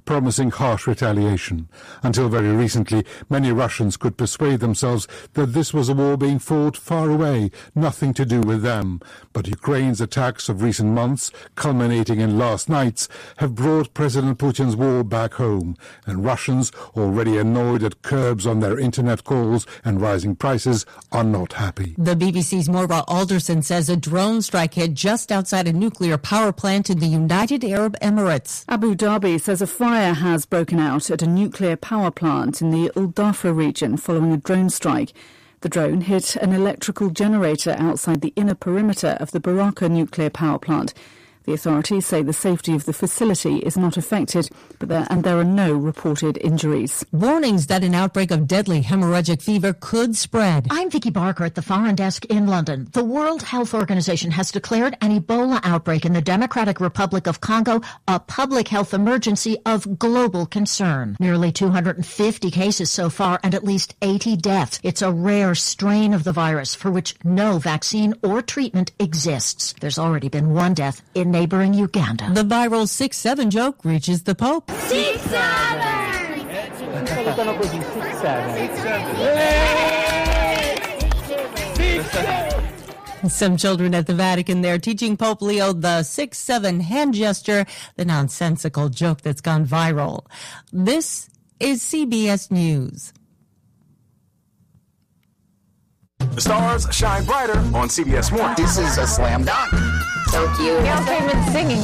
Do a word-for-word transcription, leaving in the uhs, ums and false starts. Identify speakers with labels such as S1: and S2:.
S1: promising harsh retaliation. Until very recently, many Russians could persuade themselves that this was a war being fought far away, nothing to do with them. But Ukraine's attacks of recent months, culminating in last night's, have brought President Putin's war back home, and Russians, already annoyed at curbs on their internet calls and rising prices, are not happy.
S2: The B B C's Morva Alderson says a drone strike hit just outside a nuclear power plant in the United Arab Emirates.
S3: Abu Dhabi says a fire has broken out at a nuclear power plant in the Al Dhafra region following a drone strike. The drone hit an electrical generator outside the inner perimeter of the Baraka nuclear power plant. The authorities say the safety of the facility is not affected, but there, and there are no reported injuries.
S2: Warnings that an outbreak of deadly hemorrhagic fever could spread.
S4: I'm Vicky Barker at the Foreign Desk in London. The World Health Organization has declared an Ebola outbreak in the Democratic Republic of Congo a public health emergency of global concern. Nearly two hundred fifty cases so far and at least eighty deaths. It's a rare strain of the virus for which no vaccine or treatment exists. There's already been one death in neighboring Uganda.
S2: The viral six seven joke reaches the Pope.
S5: Six seven!
S2: Some children at the Vatican there teaching Pope Leo the six seven hand gesture, the nonsensical joke that's gone viral. This is C B S News.
S6: The stars shine brighter on C B S One.
S7: This is a slam dunk.
S5: So cute.
S8: Gail came in singing